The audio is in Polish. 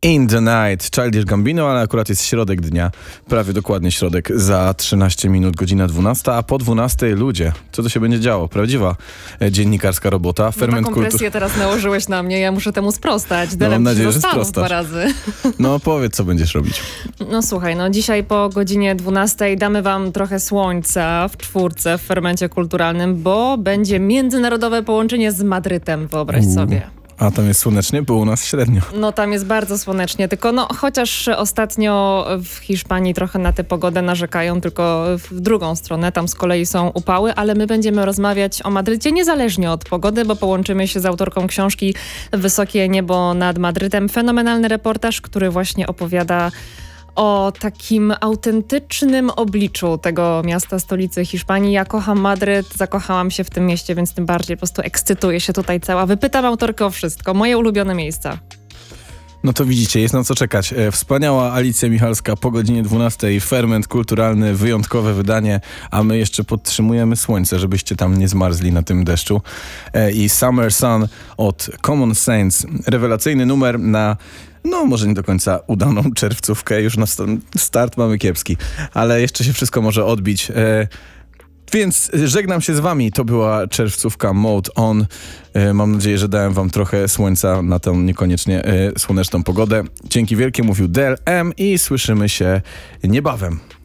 In the Night, Childish Gambino, ale akurat jest środek dnia, prawie dokładnie środek, za 13 minut, godzina 12, a po 12 ludzie. Co to się będzie działo? Prawdziwa dziennikarska robota. Ferment taką presję teraz nałożyłeś na mnie, ja muszę temu sprostać. Delem mam nadzieję, że sprostasz 2 razy. No powiedz, co będziesz robić. No słuchaj, dzisiaj po godzinie 12 damy wam trochę słońca w 4 w Fermencie Kulturalnym, bo będzie międzynarodowe połączenie z Madrytem, wyobraź sobie. A tam jest słonecznie, bo u nas średnio. No tam jest bardzo słonecznie, tylko chociaż ostatnio w Hiszpanii trochę na tę pogodę narzekają, tylko w drugą stronę, tam z kolei są upały, ale my będziemy rozmawiać o Madrycie niezależnie od pogody, bo połączymy się z autorką książki Wysokie niebo nad Madrytem. Fenomenalny reportaż, który właśnie opowiada o takim autentycznym obliczu tego miasta, stolicy Hiszpanii. Ja kocham Madryt, zakochałam się w tym mieście, więc tym bardziej po prostu ekscytuję się tutaj cała. Wypytam autorkę o wszystko. Moje ulubione miejsca. No to widzicie, jest na co czekać. Wspaniała Alicja Michalska po godzinie 12. Ferment Kulturalny, wyjątkowe wydanie, a my jeszcze podtrzymujemy słońce, żebyście tam nie zmarzli na tym deszczu. I Summer Sun od Common Sense. Rewelacyjny numer na... może nie do końca udaną czerwcówkę, już na start mamy kiepski, ale jeszcze się wszystko może odbić. Więc żegnam się z wami, to była czerwcówka Mode On. Mam nadzieję, że dałem wam trochę słońca na tą niekoniecznie słoneczną pogodę. Dzięki wielkie, mówił Del M i słyszymy się niebawem.